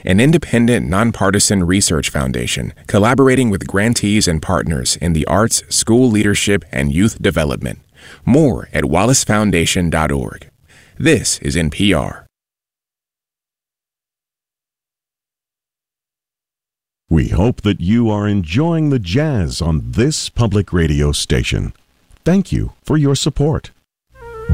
an independent, nonpartisan research foundation collaborating with grantees and partners in the arts, school leadership, and youth development. More at wallacefoundation.org. This is NPR. We hope that you are enjoying the jazz on this public radio station. Thank you for your support.